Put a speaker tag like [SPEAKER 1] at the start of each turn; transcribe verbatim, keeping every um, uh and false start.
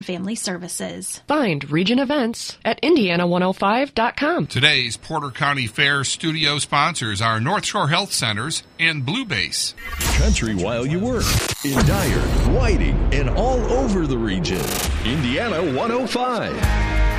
[SPEAKER 1] Family Services.
[SPEAKER 2] Find Region Events at Indiana one oh five dot com.
[SPEAKER 3] Today's Porter County Fair studio sponsors are North Shore Health Centers and Blue Base.
[SPEAKER 4] Country while you work. In Dyer, Whiting, and all over the region. Indiana one oh five.